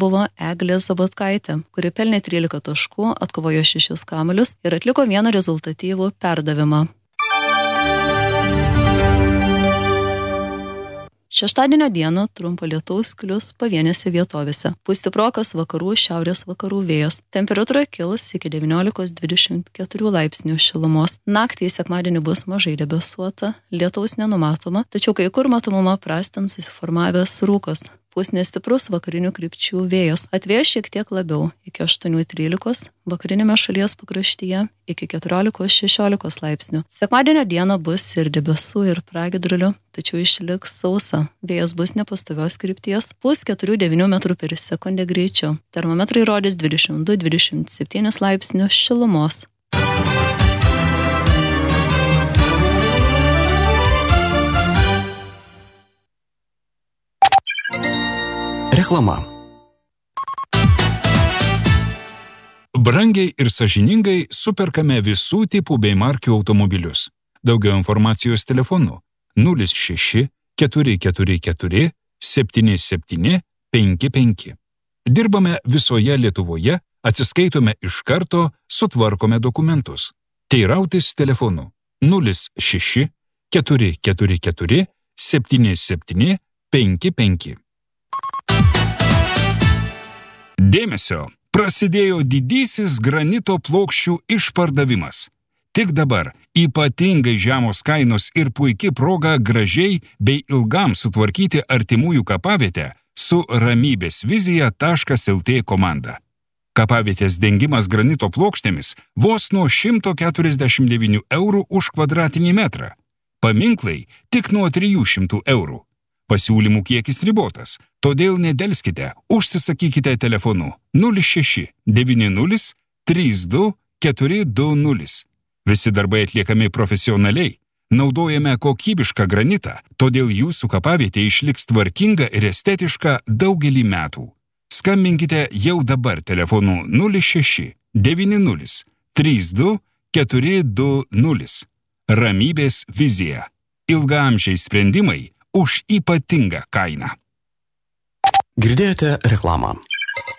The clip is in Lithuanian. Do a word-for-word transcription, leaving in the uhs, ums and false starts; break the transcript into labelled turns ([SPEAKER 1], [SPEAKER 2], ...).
[SPEAKER 1] buvo Eglė Zabotkaitė, kuri pelnė trylika taškų, atkovojo šešis kamuolius ir atliko vieną rezultatyvų perdavimą. Šeštadienio dieną trumpo lietaus klius pavienėse vietovėse. Pūs stiprokas vakarų šiaurės vakarų vėjas. Temperatūra kils iki devyniolika dvidešimt keturi laipsnių šilumos. Naktį sekmadienį bus mažai debesuota, lietaus nenumatoma, tačiau kai kur matomuma prastint susiformavęs rūkas. Pūs nestiprus vakarinių krypčių vėjas. Atvės šiek tiek labiau iki aštuonių trylikos, vakarinėme šalies pakraštyje iki keturiolikos šešiolikos laipsnių. Sekmadienio dieną bus ir debesų, ir pragiedrulių, tačiau išliks sausa. Vėjas bus nepastovios krypties, pūs keturi devyni metrų per sekundę greičiu. Termometrai rodys dvidešimt du dvidešimt septyni laipsnių šilumos.
[SPEAKER 2] Reklama.
[SPEAKER 3] Brangiai ir sąžiningai superkame visų tipų bei markių automobilius. Daugiau informacijos telefonu nulis šeši keturi keturi keturi septyni septyni penki penki. Dirbame visoje Lietuvoje, atsiskaitome iš karto, sutvarkome dokumentus. Teirautis telefonu nulis šeši keturi keturi keturi septyni septyni penki penki. Dėmesio! Prasidėjo didysis granito plokščių išpardavimas. Tik dabar ypatingai žemos kainos ir puiki proga gražiai bei ilgam sutvarkyti artimųjų kapavietę su ramybės vizija taškas lt komanda. Kapavietės dengimas granito plokštėmis vos nuo šimto keturiasdešimt devynių eurų už kvadratinį metrą. Paminklai tik nuo trijų šimtų eurų. Pasiūlymų kiekis ribotas, todėl nedelskite, užsisakykite telefonu nulis šeši devyni nulis trys du keturi du nulis. Visi darbai atliekami profesionaliai, naudojame kokybišką granitą, todėl jūsų kapavietė išliks tvarkinga ir estetiška daugelį metų. Skambinkite jau dabar telefonu nulis šeši devyni nulis trys du keturi du nulis. Ramybės vizija. Ilgaamžiai sprendimai už ypatingą kainą.
[SPEAKER 2] Girdėjote reklamą.